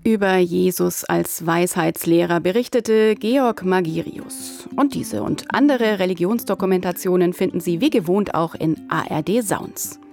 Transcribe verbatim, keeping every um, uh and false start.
Über Jesus als Weisheitslehrer berichtete Georg Magirius. Und diese und andere Religionsdokumentationen finden Sie wie gewohnt auch in A R D Sounds.